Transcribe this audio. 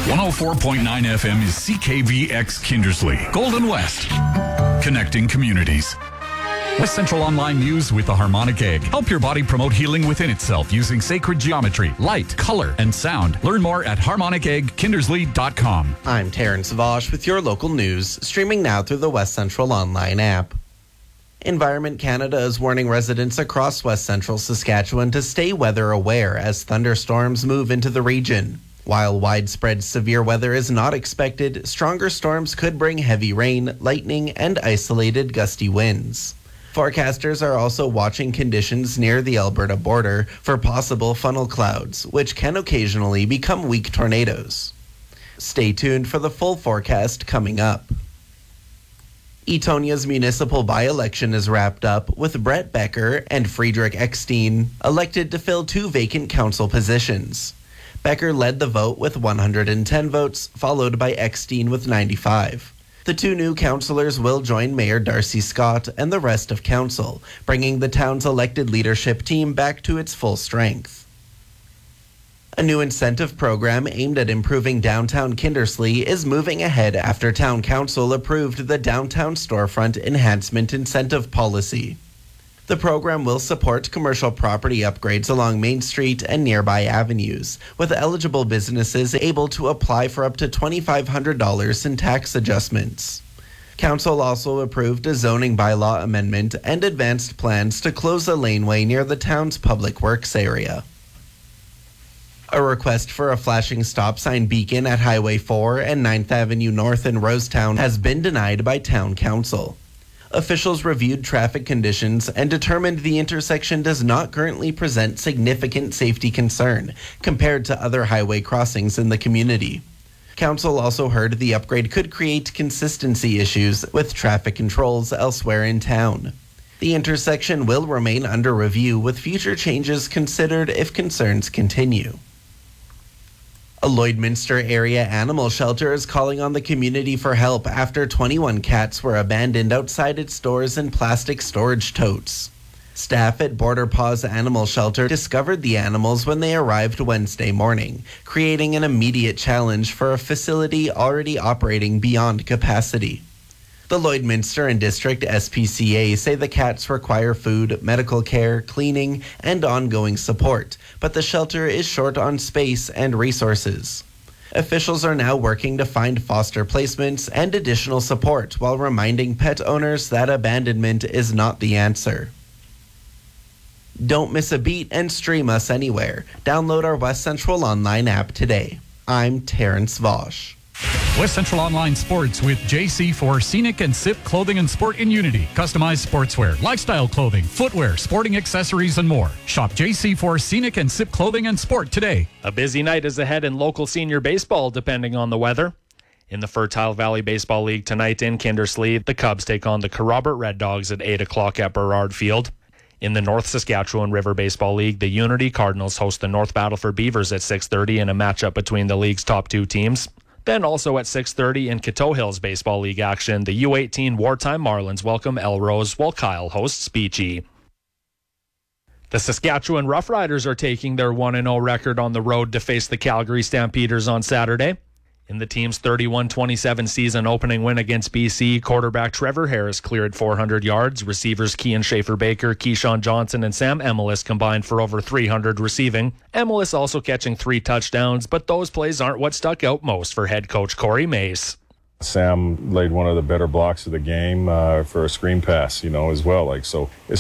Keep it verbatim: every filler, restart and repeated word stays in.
one oh four point nine F M is C K V X Kindersley, Golden West, connecting communities. West Central Online News with the Harmonic Egg. Help your body promote healing within itself using sacred geometry, light, color, and sound. Learn more at harmonic egg kindersley dot com. I'm Terrence Vosh with your local news, streaming now through the West Central Online app. Environment Canada is warning residents across West Central Saskatchewan to stay weather aware as thunderstorms move into the region. While widespread severe weather is not expected, stronger storms could bring heavy rain, lightning, and isolated gusty winds. Forecasters are also watching conditions near the Alberta border for possible funnel clouds, which can occasionally become weak tornadoes. Stay tuned for the full forecast coming up. Etonia's municipal by-election is wrapped up with Brett Becker and Friedrich Eckstein elected to fill two vacant council positions. Becker led the vote with one hundred ten votes, followed by Eckstein with ninety-five. The two new councillors will join Mayor Darcy Scott and the rest of council, bringing the town's elected leadership team back to its full strength. A new incentive program aimed at improving downtown Kindersley is moving ahead after Town Council approved the Downtown Storefront Enhancement Incentive Policy. The program will support commercial property upgrades along Main Street and nearby avenues, with eligible businesses able to apply for up to two thousand five hundred dollars in tax adjustments. Council also approved a zoning bylaw amendment and advanced plans to close a laneway near the town's public works area. A request for a flashing stop sign beacon at Highway four and ninth Avenue North in Rosetown has been denied by Town Council. Officials reviewed traffic conditions and determined the intersection does not currently present significant safety concern compared to other highway crossings in the community. Council also heard the upgrade could create consistency issues with traffic controls elsewhere in town. The intersection will remain under review with future changes considered if concerns continue. A Lloydminster area animal shelter is calling on the community for help after twenty-one cats were abandoned outside its doors in plastic storage totes. Staff at Border Paws Animal Shelter discovered the animals when they arrived Wednesday morning, creating an immediate challenge for a facility already operating beyond capacity. The Lloydminster and District S P C A say the cats require food, medical care, cleaning, and ongoing support, but the shelter is short on space and resources. Officials are now working to find foster placements and additional support while reminding pet owners that abandonment is not the answer. Don't miss a beat and stream us anywhere. Download our West Central Online app today. I'm Terrence Vosh. West Central Online Sports with J C for Scenic and Sip Clothing and Sport in Unity. Customized sportswear, lifestyle clothing, footwear, sporting accessories, and more. Shop J C for Scenic and Sip Clothing and Sport today. A busy night is ahead in local senior baseball, depending on the weather. In the Fertile Valley Baseball League tonight in Kindersley, the Cubs take on the Kerrobert Red Dogs at eight o'clock at Burrard Field. In the North Saskatchewan River Baseball League, the Unity Cardinals host the North Battleford Beavers at six thirty in a matchup between the league's top two teams. Then also at six thirty in Coteau Hills Baseball League action, the U eighteen Wartime Marlins welcome Elrose while Kyle hosts Beachy. The Saskatchewan Roughriders are taking their one and oh record on the road to face the Calgary Stampeders on Saturday. In the team's thirty-one twenty-seven season opening win against B C, quarterback Trevor Harris cleared four hundred yards. Receivers Kian Schaefer-Baker, Keyshawn Johnson, and Sam Emelis combined for over three hundred receiving. Emelis also catching three touchdowns, but those plays aren't what stuck out most for head coach Corey Mace. Sam laid one of the better blocks of the game uh, for a screen pass, you know, as well. Like so, it's